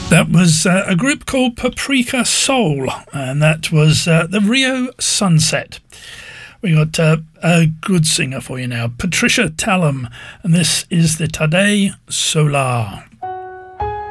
That was a group called Paprika Soul, and that was the Rio Sunset. We got a good singer for you now, Patricia Talum, and this is the Tade Solar.